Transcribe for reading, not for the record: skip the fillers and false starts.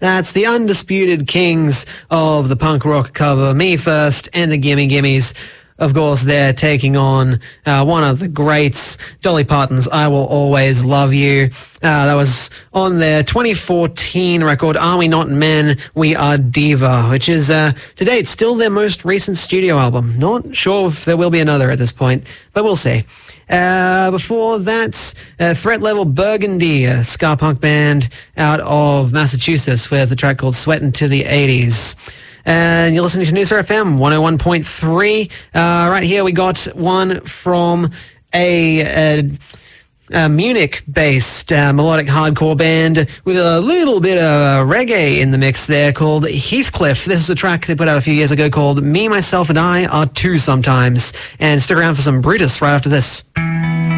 That's the undisputed kings of the punk rock cover, Me First and the Gimme Gimmes. Of course, they're taking on one of the greats, Dolly Parton's I Will Always Love You. That was on their 2014 record, Are We Not Men, We Are Diva, which is, to date, still their most recent studio album. Not sure if there will be another at this point, but we'll see. Before that, Threat Level Burgundy, a ska punk band out of Massachusetts with a track called Sweatin' to the 80s. And you're listening to Noosa FM 101.3. Right here we got one from a Munich-based melodic hardcore band with a little bit of reggae in the mix there called Heathcliff. This is a track they put out a few years ago called Me, Myself and I Are Two Sometimes. And stick around for some Brutus right after this.